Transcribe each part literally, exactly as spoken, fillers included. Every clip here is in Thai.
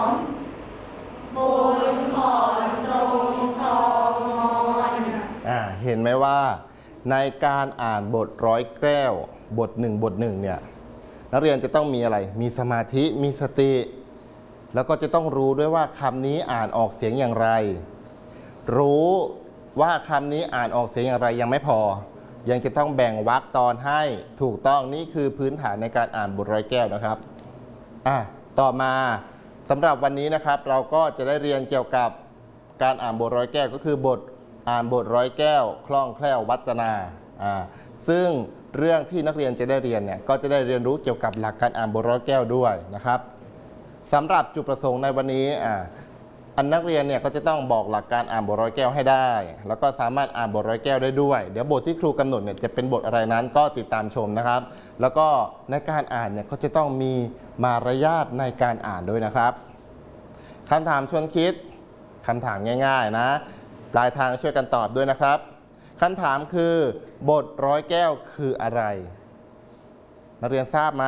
บนขอนตรงคลองมอนอ่าเห็นไหมว่าในการอ่านบทร้อยแก้วบทหนึ่งบทหนึ่งเนี่ยนักเรียนจะต้องมีอะไรมีสมาธิมีสติแล้วก็จะต้องรู้ด้วยว่าคำนี้อ่านออกเสียงอย่างไรรู้ว่าคำนี้อ่านออกเสียงอย่างไรยังไม่พอยังจะต้องแบ่งวรรคตอนให้ถูกต้องนี่คือพื้นฐานในการอ่านบทร้อยแก้วนะครับอ่ะต่อมาสำหรับวันนี้นะครับเราก็จะได้เรียนเกี่ยวกับการอ่านบทร้อยแก้วก็คือบทอ่านบทร้อยแก้วคล่องแคล่ววจนาอ่าซึ่งเรื่องที่นักเรียนจะได้เรียนเนี่ยก็จะได้เรียนรู้เกี่ยวกับหลักการอ่านบทร้อยแก้วด้วยนะครับสำหรับจุดประสงค์ในวันนี้อ่าอันนักเรียนเนี่ยก็จะต้องบอกหลักการอ่านบทร้อยแก้วให้ได้แล้วก็สามารถอ่านบทร้อยแก้วได้ด้วยเดี๋ยวบทที่ครูกำหนดเนี่ยจะเป็นบทอะไรนั้นก็ติดตามชมนะครับแล้วก็ในการอ่านเนี่ยก็จะต้องมีมารยาทในการอ่านด้วยนะครับคำถามชวนคิดคำถามง่ายๆนะปลายทางช่วยกันตอบด้วยนะครับคำถามคือบทร้อยแก้วคืออะไรนักเรียนทราบไหม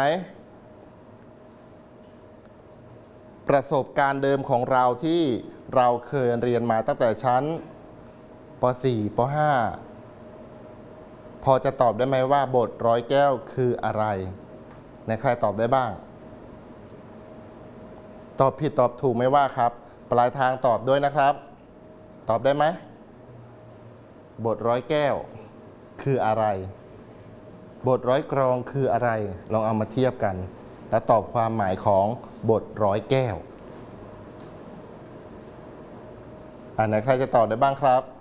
ประสบการณ์เดิมของเราที่เราเคยเรียนมาตั้งแต่ชั้นป สี่ ป ห้า พอจะตอบได้ไหมว่าบทร้อยแก้วคืออะไรในใครตอบได้บ้างตอบผิดตอบถูกไม่ว่าครับปลายทางตอบด้วยนะครับตอบได้ไหมบทร้อยแก้วคืออะไรบทร้อยกรองคืออะไรลองเอามาเทียบกันแล้วตอบความหมายของบทร้อยแก้วอันไหนใครจะตอบได้บ้างครับ